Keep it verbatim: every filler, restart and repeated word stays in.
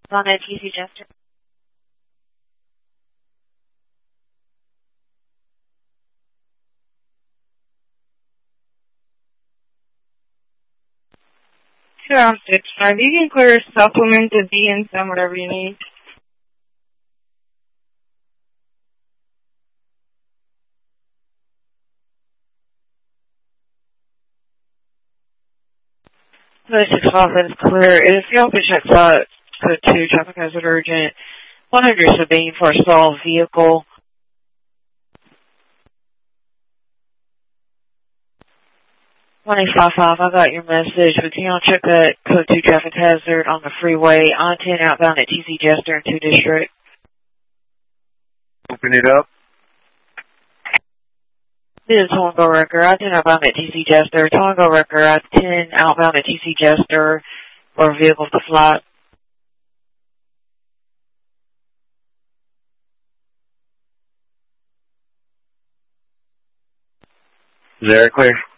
On at T C Jester. two out six five. You can clear supplement to B and some, whatever you need. Code six five is clear. It is the outpatient site. Code two, traffic hazard urgent. one hundred Sabine for a stalled vehicle. one eight five five, I got your message. We can all check that code two traffic hazard on the freeway. I ten outbound at T C Jester in two District. Open it up. This is Tongo Wrecker. I ten outbound at T C Jester. Tongo Wrecker, I ten outbound at T C Jester for vehicle to flight. Is that clear?